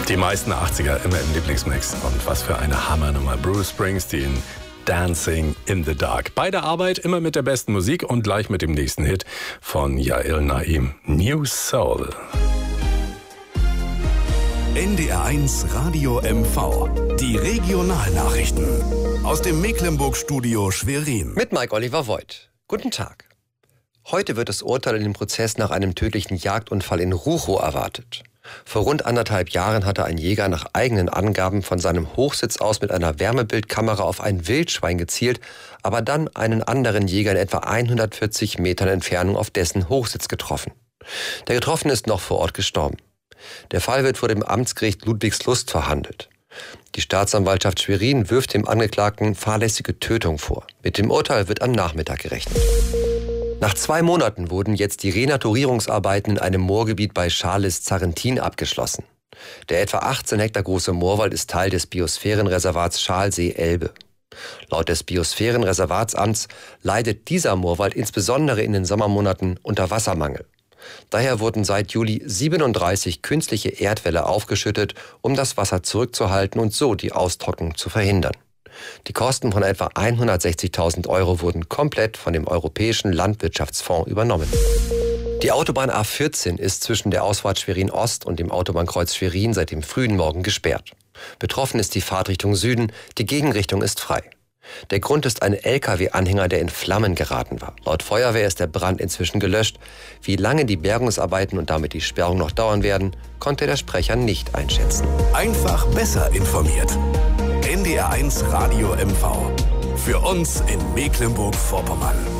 Die meisten 80er immer im Lieblingsmix. Und was für eine Hammernummer. Bruce Springsteen, Dancing in the Dark. Bei der Arbeit immer mit der besten Musik und gleich mit dem nächsten Hit von Yael Naim. New Soul. NDR1 Radio MV. Die Regionalnachrichten. Aus dem Mecklenburg-Studio Schwerin. Mit Mike Oliver Voigt. Guten Tag. Heute wird das Urteil in dem Prozess nach einem tödlichen Jagdunfall in Ruchow erwartet. Vor rund 1,5 Jahren hatte ein Jäger nach eigenen Angaben von seinem Hochsitz aus mit einer Wärmebildkamera auf ein Wildschwein gezielt, aber dann einen anderen Jäger in etwa 140 Metern Entfernung auf dessen Hochsitz getroffen. Der Getroffene ist noch vor Ort gestorben. Der Fall wird vor dem Amtsgericht Ludwigslust verhandelt. Die Staatsanwaltschaft Schwerin wirft dem Angeklagten fahrlässige Tötung vor. Mit dem Urteil wird am Nachmittag gerechnet. Nach 2 Monaten wurden jetzt die Renaturierungsarbeiten in einem Moorgebiet bei Schales-Zarrentin abgeschlossen. Der etwa 18 Hektar große Moorwald ist Teil des Biosphärenreservats Schalsee-Elbe. Laut des Biosphärenreservatsamts leidet dieser Moorwald insbesondere in den Sommermonaten unter Wassermangel. Daher wurden seit Juli 37 künstliche Erdwälle aufgeschüttet, um das Wasser zurückzuhalten und so die Austrocknung zu verhindern. Die Kosten von etwa 160.000 € wurden komplett von dem Europäischen Landwirtschaftsfonds übernommen. Die Autobahn A14 ist zwischen der Ausfahrt Schwerin-Ost und dem Autobahnkreuz Schwerin seit dem frühen Morgen gesperrt. Betroffen ist die Fahrtrichtung Süden, die Gegenrichtung ist frei. Der Grund ist ein LKW-Anhänger, der in Flammen geraten war. Laut Feuerwehr ist der Brand inzwischen gelöscht. Wie lange die Bergungsarbeiten und damit die Sperrung noch dauern werden, konnte der Sprecher nicht einschätzen. Einfach besser informiert. NDR1 Radio MV. Für uns in Mecklenburg-Vorpommern.